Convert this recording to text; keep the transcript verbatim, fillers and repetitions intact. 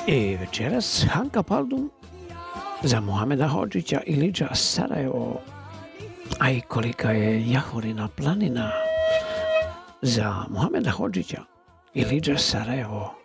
I večeras Hanka Paldum za Muhameda Hodžića i Lidža Sarajevo. A i kolika je Jahorina planina za Muhameda Hodžića i Lidža Sarajevo.